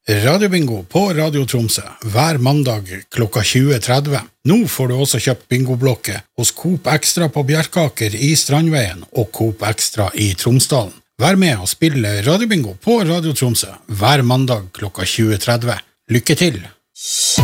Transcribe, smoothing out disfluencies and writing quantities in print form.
Radiobingo på Radio Tromsø, hver mandag klokka 20.30. Nå får du også kjøpt bingoblokke hos Coop Extra på Bjerkaker i Strandveien og Coop Extra i Tromsdalen. Vær med og spille Radiobingo på Radio Tromsø, hver mandag klokka 20.30. Lykke til!